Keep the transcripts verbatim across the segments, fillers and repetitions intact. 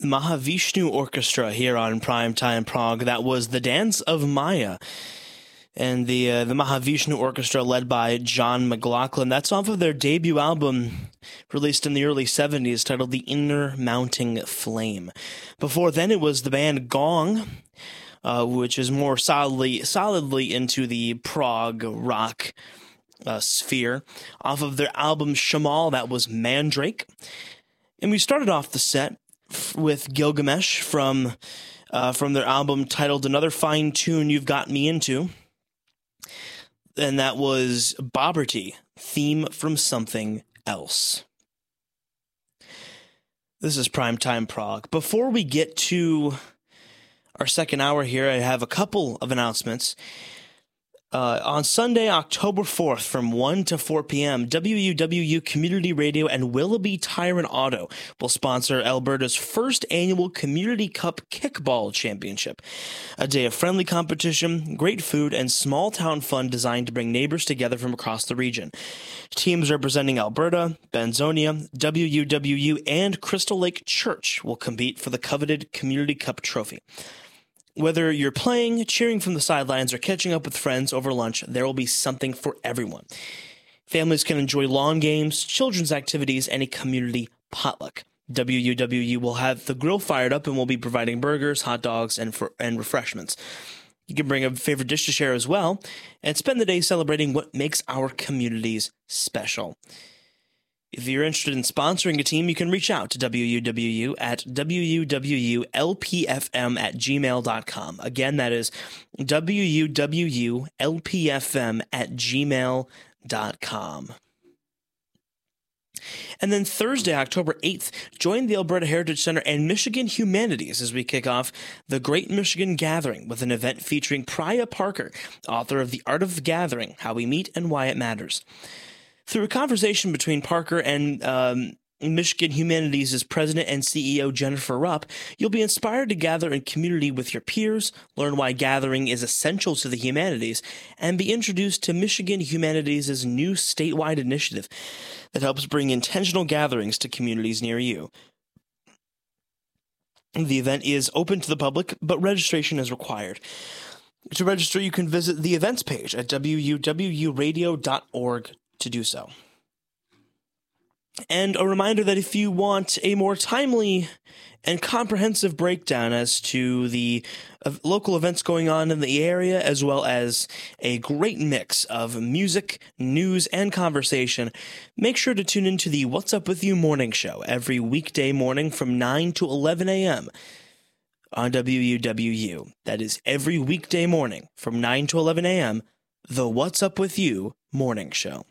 Mahavishnu Orchestra here on Primetime Prague. That was The Dance of Maya. And the uh, the Mahavishnu Orchestra led by John McLaughlin. That's off of their debut album released in the early seventies titled The Inner Mounting Flame. Before then it was the band Gong, uh, which is more solidly solidly into the prog rock uh, sphere. Off of their album Shamal, that was Mandrake. And we started off the set f- with Gilgamesh from uh, from their album titled Another Fine Tune You've Got Me Into. And that was Bobberty, Theme from Something Else. This is Primetime Prague. Before we get to our second hour here, I have a couple of announcements. Uh, on Sunday, October fourth, from one to four p.m., W U W U Community Radio and Willoughby Tire and Auto will sponsor Alberta's first annual Community Cup Kickball Championship. A day of friendly competition, great food, and small-town fun designed to bring neighbors together from across the region. Teams representing Alberta, Benzonia, W U W U, and Crystal Lake Church will compete for the coveted Community Cup trophy. Whether you're playing, cheering from the sidelines, or catching up with friends over lunch, there will be something for everyone. Families can enjoy lawn games, children's activities, and a community potluck. W U W U will have the grill fired up and will be providing burgers, hot dogs, and for, and refreshments. You can bring a favorite dish to share as well, and spend the day celebrating what makes our communities special. If you're interested in sponsoring a team, you can reach out to W U W U at W U W U L P F M at gmail dot com. Again, that is W U W U L P F M at gmail dot com. And then Thursday, October eighth, join the Alberta Heritage Center and Michigan Humanities as we kick off the Great Michigan Gathering with an event featuring Priya Parker, author of The Art of the Gathering, How We Meet and Why It Matters. Through a conversation between Parker and um, Michigan Humanities' president and C E O Jennifer Rupp, you'll be inspired to gather in community with your peers, learn why gathering is essential to the humanities, and be introduced to Michigan Humanities' new statewide initiative that helps bring intentional gatherings to communities near you. The event is open to the public, but registration is required. To register, you can visit the events page at W U W U radio dot org to do so. And a reminder that if you want a more timely and comprehensive breakdown as to the uh, local events going on in the area, as well as a great mix of music, news, and conversation, make sure to tune into the What's Up With You morning show every weekday morning from nine to eleven a.m. on W U W U. That is every weekday morning from nine to eleven a.m., the What's Up With You morning show.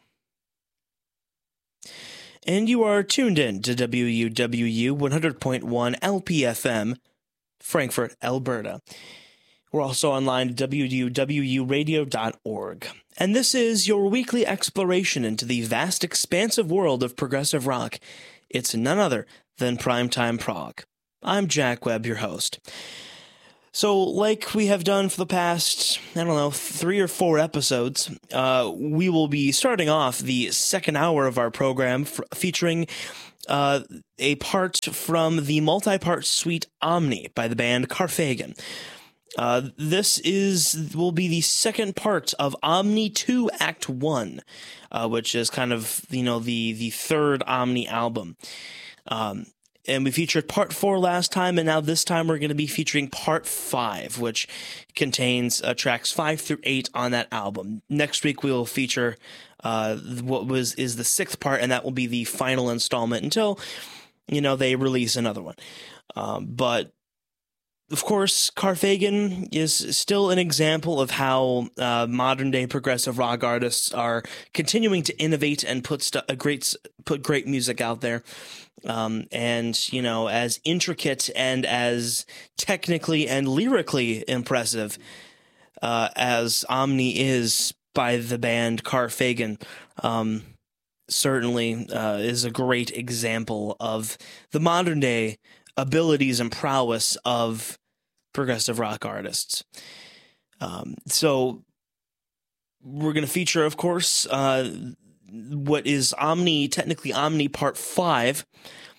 And you are tuned in to W U W U one hundred point one L P F M, Frankfurt, Alberta. We're also online at W U W U radio dot org. And this is your weekly exploration into the vast, expansive world of progressive rock. It's none other than Primetime Prague. I'm Jack Webb, your host. So, like we have done for the past, I don't know, three or four episodes, uh, we will be starting off the second hour of our program f- featuring uh, a part from the multi-part suite Omni by the band Carphagen. Uh, this is will be the second part of Omni two Act one, uh, which is kind of, you know, the, the third Omni album. Um And we featured part four last time, and now this time we're going to be featuring part five, which contains uh, tracks five through eight on that album. Next week we'll feature uh, what was is the sixth part, and that will be the final installment until, you know, they release another one. Um, but of course, Carphagen is still an example of how uh, modern-day progressive rock artists are continuing to innovate and put st- a great put great music out there. Um, and, you know, as intricate and as technically and lyrically impressive uh, as Omni is by the band Carphagen, um, certainly uh, is a great example of the modern-day abilities and prowess of progressive rock artists. Um, so we're going to feature, of course, uh, what is Omni, technically Omni Part five,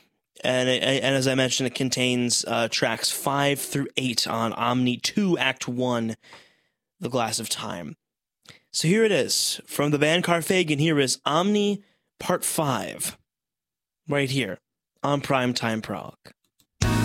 And, it, and as I mentioned, it contains uh, tracks five through eight on Omni two, Act one, The Glass of Time. So here it is. From the band Carfagan, here is Omni Part five. Right here on Primetime Prog.